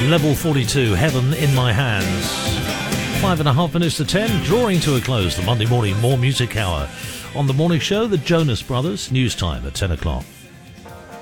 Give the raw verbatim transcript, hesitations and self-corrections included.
Level forty-two, Heaven in My Hands. Five and a half minutes to ten, drawing to a close the Monday morning More Music Hour. On the morning show, the Jonas Brothers, news time at ten o'clock.